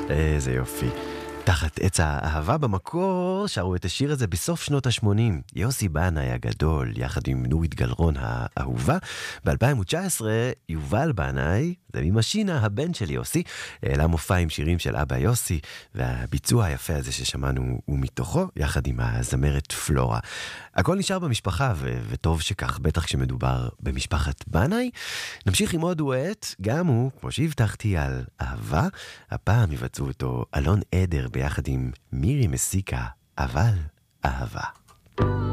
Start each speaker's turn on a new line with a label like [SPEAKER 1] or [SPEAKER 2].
[SPEAKER 1] איזה יופי. תחת עץ האהבה במקור שרו את השיר הזה בסוף שנות ה-80. יוסי בנאי הגדול, יחד עם נורית גלרון האהובה. ב-2019 יובל בנאי, זה ממשינה, הבן של יוסי, העלה מופע עם שירים של אבא יוסי, והביצוע היפה הזה ששמענו הוא מתוכו, יחד עם הזמרת פלורה. הכל נשאר במשפחה, וטוב שכך, בטח כשמדובר במשפחת בנאי. נמשיך עם עוד דואט, גם הוא, כמו שהבטחתי, על אהבה. הפעם יבצעו אותו אלון עדר ביחד עם מירי מסיקה, אבל אהבה.